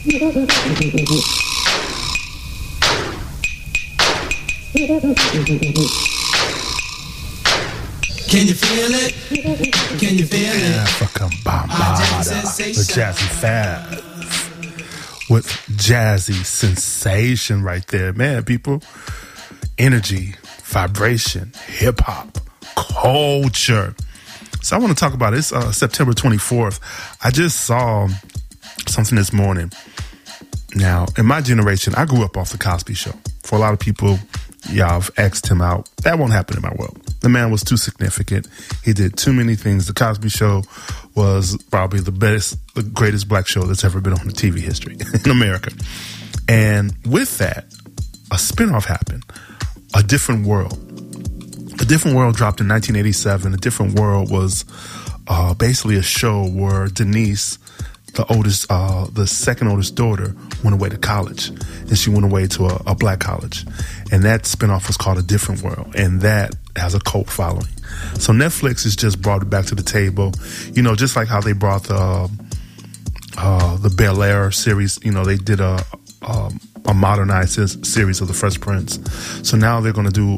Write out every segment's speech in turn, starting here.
Can you feel it? Can you feel it? African Bambaataa with Jazzy Fab. With Jazzy Sensation right there. Man, people. Energy, vibration, hip-hop, culture. So I want to talk about it. It's September 24th. I just saw something this morning. Now, in my generation, I grew up off The Cosby Show. For a lot of people, y'all have X'd him out. That won't happen in my world. The man was too significant. He did too many things. The Cosby Show was probably the greatest black show that's ever been on the TV history in America. And with that, a spinoff happened. A Different World. A Different World dropped in 1987. A Different World was basically a show where Denise, the second oldest daughter, went away to college. And she went away to a black college. And that spinoff was called A Different World. And that has a cult following. So Netflix has just brought it back to the table. You know, just like how they brought the Bel Air series. You know, they did a modernized series of The Fresh Prince. So now they're going to do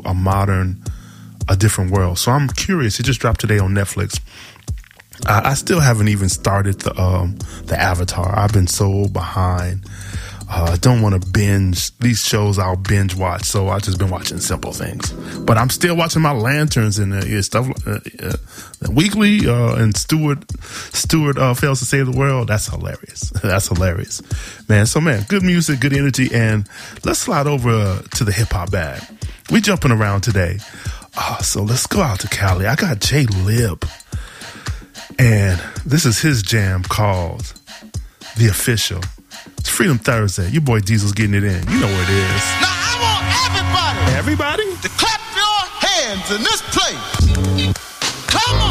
A Different World. So I'm curious. It just dropped today on Netflix. I still haven't even started the Avatar. I've been so behind. I don't want to binge these shows. I'll binge watch, so I've just been watching simple things. But I'm still watching my Lanterns and stuff. Weekly and Stewart fails to save the world. That's hilarious. That's hilarious, man. So man, good music, good energy, and let's slide over to the hip hop bag. We jumping around today, so let's go out to Cali. I got J-Lib, and this is his jam called The Official. It's Freedom Thursday. Your boy Diesel's getting it in. You know what it is. Now I want everybody to clap your hands in this place.